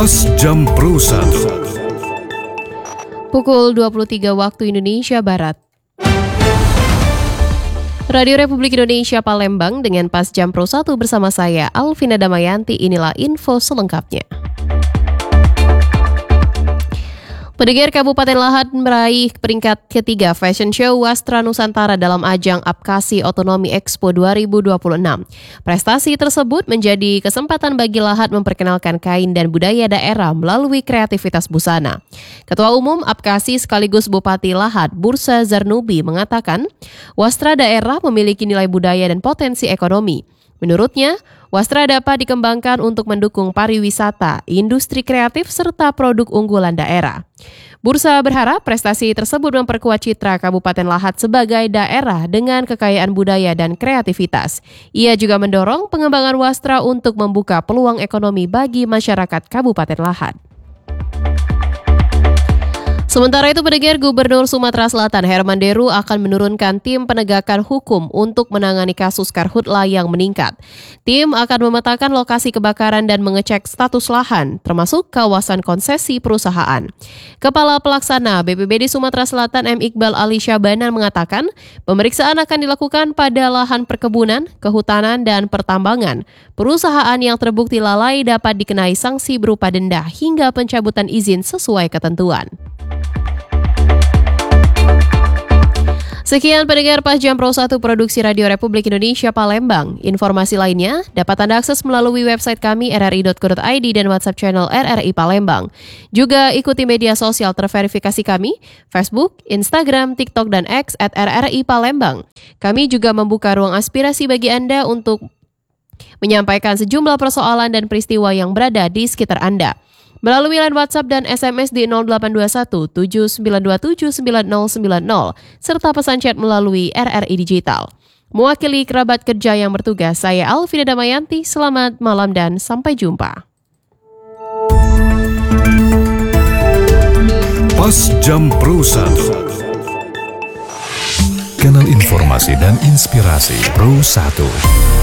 Pas Jam Pro 1. Pukul 23 waktu Indonesia Barat. Radio Republik Indonesia Palembang dengan Pas Jam Pro 1 bersama saya, Alvina Damayanti. Inilah info selengkapnya. Pendengar, Kabupaten Lahad meraih peringkat ketiga Fashion Show Wastra Nusantara dalam ajang Apkasi Otonomi Expo 2026. Prestasi tersebut menjadi kesempatan bagi Lahad memperkenalkan kain dan budaya daerah melalui kreativitas busana. Ketua Umum Apkasi sekaligus Bupati Lahad, Bursa Zarnubi, mengatakan wastra daerah memiliki nilai budaya dan potensi ekonomi. Menurutnya, wastra dapat dikembangkan untuk mendukung pariwisata, industri kreatif, serta produk unggulan daerah. Bursa berharap prestasi tersebut memperkuat citra Kabupaten Lahad sebagai daerah dengan kekayaan budaya dan kreativitas. Ia juga mendorong pengembangan wastra untuk membuka peluang ekonomi bagi masyarakat Kabupaten Lahad. Sementara itu, pendengar, Gubernur Sumatera Selatan Herman Deru akan menurunkan tim penegakan hukum untuk menangani kasus karhutla yang meningkat. Tim akan memetakan lokasi kebakaran dan mengecek status lahan, termasuk kawasan konsesi perusahaan. Kepala Pelaksana BPBD Sumatera Selatan M. Iqbal Ali Syabanan mengatakan, pemeriksaan akan dilakukan pada lahan perkebunan, kehutanan, dan pertambangan. Perusahaan yang terbukti lalai dapat dikenai sanksi berupa denda hingga pencabutan izin sesuai ketentuan. Sekian pendengar Pas Jam Pro 1 Produksi Radio Republik Indonesia Palembang. Informasi lainnya dapat Anda akses melalui website kami rri.co.id dan WhatsApp channel RRI Palembang. Juga ikuti media sosial terverifikasi kami, Facebook, Instagram, TikTok, dan X @RRI Palembang. Kami juga membuka ruang aspirasi bagi Anda untuk menyampaikan sejumlah persoalan dan peristiwa yang berada di sekitar Anda. Melalui line WhatsApp dan SMS di 0821 7927 9090 serta pesan chat melalui RRI Digital. Mewakili kerabat kerja yang bertugas, saya Alvina Damayanti. Selamat malam dan sampai jumpa. Pas Jam Pro 1. Kanal informasi dan inspirasi Pro 1.